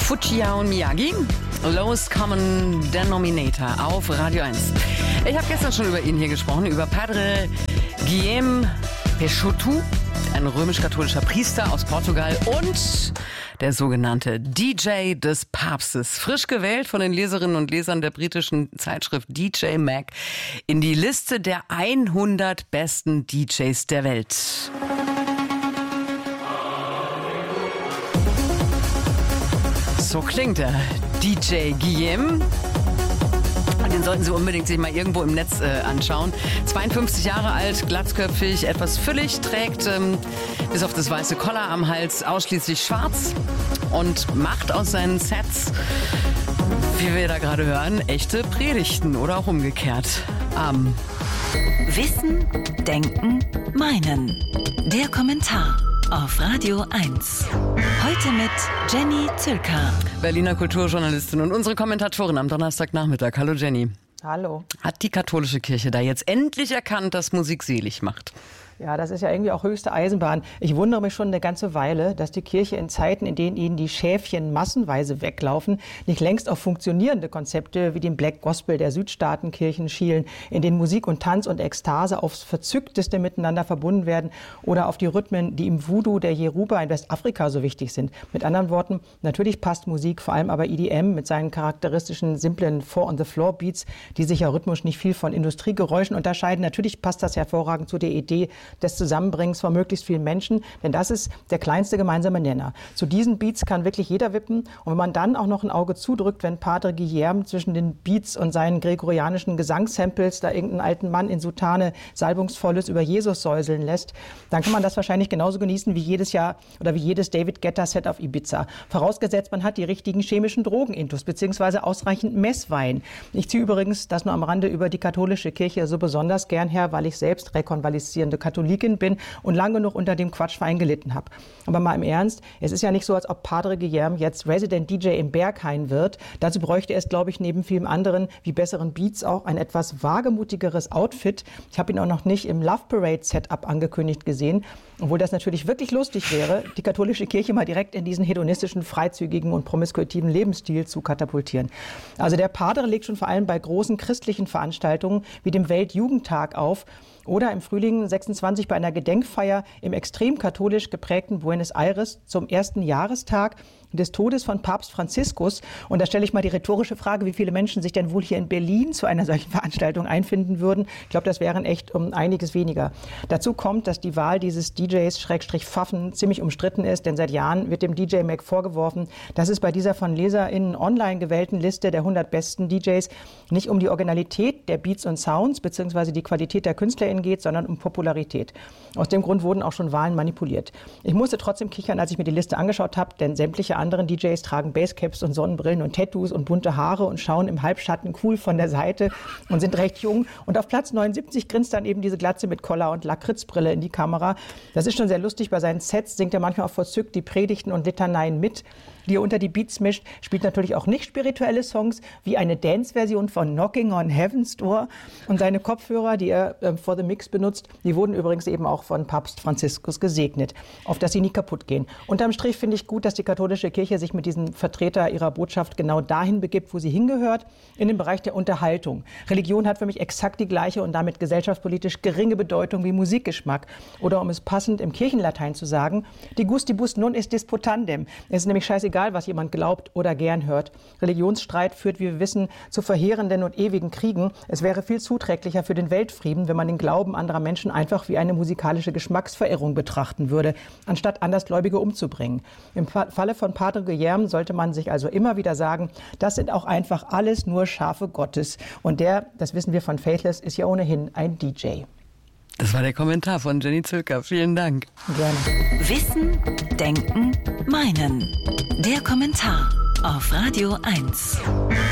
Fujiya und Miyagi, Lowest Common Denominator auf Radio 1. Ich habe gestern schon über ihn hier gesprochen, über Padre Guilherme Peixoto, ein römisch-katholischer Priester aus Portugal und der sogenannte DJ des Papstes. Frisch gewählt von den Leserinnen und Lesern der britischen Zeitschrift DJ Mag in die Liste der 100 besten DJs der Welt. So klingt er, DJ Guilherme. Den sollten Sie unbedingt sich mal irgendwo im Netz anschauen. 52 Jahre alt, glatzköpfig, etwas füllig, trägt bis auf das weiße Collar am Hals ausschließlich schwarz und macht aus seinen Sets, wie wir da gerade hören, echte Predigten oder auch umgekehrt. Wissen, Denken, Meinen. Der Kommentar auf Radio 1. Heute mit Jenny Zülker, Berliner Kulturjournalistin und unsere Kommentatorin am Donnerstagnachmittag. Hallo Jenny. Hallo. Hat die katholische Kirche da jetzt endlich erkannt, dass Musik selig macht? Ja, das ist ja irgendwie auch höchste Eisenbahn. Ich wundere mich schon eine ganze Weile, dass die Kirche in Zeiten, in denen ihnen die Schäfchen massenweise weglaufen, nicht längst auf funktionierende Konzepte wie den Black Gospel der Südstaatenkirchen schielen, in denen Musik und Tanz und Ekstase aufs Verzückteste miteinander verbunden werden oder auf die Rhythmen, die im Voodoo der Yoruba in Westafrika so wichtig sind. Mit anderen Worten, natürlich passt Musik, vor allem aber EDM mit seinen charakteristischen, simplen Four-on-the-Floor-Beats, die sich ja rhythmisch nicht viel von Industriegeräuschen unterscheiden. Natürlich passt das hervorragend zu der Idee des Zusammenbringens von möglichst vielen Menschen, denn das ist der kleinste gemeinsame Nenner. Zu diesen Beats kann wirklich jeder wippen und wenn man dann auch noch ein Auge zudrückt, wenn Padre Guilherme zwischen den Beats und seinen gregorianischen Gesangssamples da irgendeinen alten Mann in Soutane Salbungsvolles über Jesus säuseln lässt, dann kann man das wahrscheinlich genauso genießen wie jedes Jahr oder wie jedes David Guetta Set auf Ibiza. Vorausgesetzt, man hat die richtigen chemischen Drogenintus beziehungsweise ausreichend Messwein. Ich ziehe übrigens das nur am Rande über die katholische Kirche so besonders gern her, weil ich selbst rekonvaleszierende Katholikin bin und lange genug unter dem Quatschwein gelitten habe. Aber mal im Ernst, es ist ja nicht so, als ob Padre Guilherme jetzt Resident DJ im Berghain wird. Dazu bräuchte er es, glaube ich, neben vielen anderen wie besseren Beats auch ein etwas wagemutigeres Outfit. Ich habe ihn auch noch nicht im Love Parade Setup angekündigt gesehen, obwohl das natürlich wirklich lustig wäre, die katholische Kirche mal direkt in diesen hedonistischen, freizügigen und promiskuitiven Lebensstil zu katapultieren. Also der Padre legt schon vor allem bei großen christlichen Veranstaltungen wie dem Weltjugendtag auf oder im Frühling 26 bei einer Gedenkfeier im extrem katholisch geprägten Buenos Aires zum ersten Jahrestag des Todes von Papst Franziskus. Und da stelle ich mal die rhetorische Frage, wie viele Menschen sich denn wohl hier in Berlin zu einer solchen Veranstaltung einfinden würden. Ich glaube, das wären echt um einiges weniger. Dazu kommt, dass die Wahl dieses DJs-Pfaffen ziemlich umstritten ist, denn seit Jahren wird dem DJ Mag vorgeworfen, dass es bei dieser von LeserInnen online gewählten Liste der 100 besten DJs nicht um die Originalität der Beats und Sounds bzw. die Qualität der KünstlerInnen geht, sondern um Popularität. Aus dem Grund wurden auch schon Wahlen manipuliert. Ich musste trotzdem kichern, als ich mir die Liste angeschaut habe, denn sämtliche anderen DJs tragen Basecaps und Sonnenbrillen und Tattoos und bunte Haare und schauen im Halbschatten cool von der Seite und sind recht jung. Und auf Platz 79 grinst dann eben diese Glatze mit Collar und Lakritzbrille in die Kamera. Das ist schon sehr lustig. Bei seinen Sets singt er manchmal auch verzückt die Predigten und Litaneien mit, die er unter die Beats mischt, spielt natürlich auch nicht spirituelle Songs, wie eine Dance-Version von Knocking on Heaven's Door. Und seine Kopfhörer, die er for the Mix benutzt, die wurden übrigens eben auch von Papst Franziskus gesegnet, auf dass sie nie kaputt gehen. Unterm Strich finde ich gut, dass die katholische Kirche sich mit diesem Vertreter ihrer Botschaft genau dahin begibt, wo sie hingehört, in den Bereich der Unterhaltung. Religion hat für mich exakt die gleiche und damit gesellschaftspolitisch geringe Bedeutung wie Musikgeschmack. Oder um es passend im Kirchenlatein zu sagen, die gustibus non est disputandem. Es ist nämlich scheißegal, was jemand glaubt oder gern hört. Religionsstreit führt, wie wir wissen, zu verheerenden und ewigen Kriegen. Es wäre viel zuträglicher für den Weltfrieden, wenn man den Glauben anderer Menschen einfach wie eine musikalische Geschmacksverirrung betrachten würde, anstatt Andersgläubige umzubringen. Im Falle von Padre Guilherme sollte man sich also immer wieder sagen, das sind auch einfach alles nur Schafe Gottes. Und der, das wissen wir von Faithless, ist ja ohnehin ein DJ. Das war der Kommentar von Jenny Zülker. Vielen Dank. Gerne. Wissen, Denken, Meinen. Der Kommentar auf Radio 1.